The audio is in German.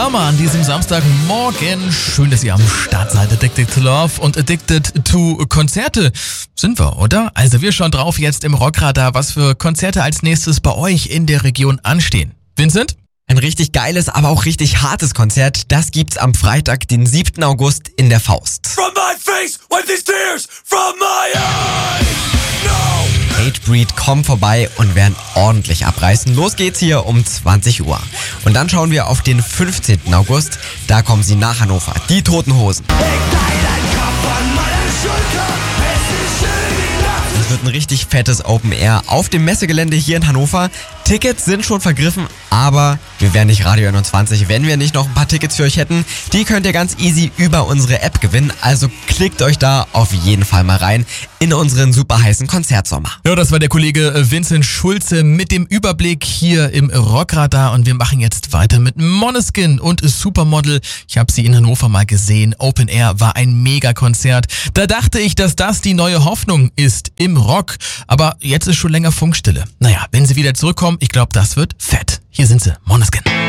Sommer an diesem Samstagmorgen. Schön, dass ihr am Start seid. Addicted to Love und Addicted to Konzerte sind wir, oder? Also wir schauen drauf jetzt im Rockradar, was für Konzerte als nächstes bei euch in der Region anstehen. Vincent? Ein richtig geiles, aber auch richtig hartes Konzert, das gibt's am Freitag, den 7. August in der Faust. From my face, wipe these tears from my eyes. No. Hatebreed kommen vorbei und werden ordentlich abreißen. Los geht's hier um 20 Uhr. Und dann schauen wir auf den 15. August. Da kommen sie nach Hannover, die Toten Hosen. Es wird ein richtig fettes Open Air auf dem Messegelände hier in Hannover. Tickets sind schon vergriffen, aber wir wären nicht Radio 21, wenn wir nicht noch ein paar Tickets für euch hätten. Die könnt ihr ganz easy über unsere App gewinnen, also klickt euch da auf jeden Fall mal rein in unseren super heißen Konzertsommer. Ja, das war der Kollege Vincent Schulze mit dem Überblick hier im Rockradar und wir machen jetzt weiter mit Måneskin und Supermodel. Ich habe sie in Hannover mal gesehen. Open Air war ein Megakonzert. Da dachte ich, dass das die neue Hoffnung ist im Rock, aber jetzt ist schon länger Funkstille. Naja, wenn sie wieder zurückkommen, ich glaube, das wird fett. Hier sind sie, Måneskin.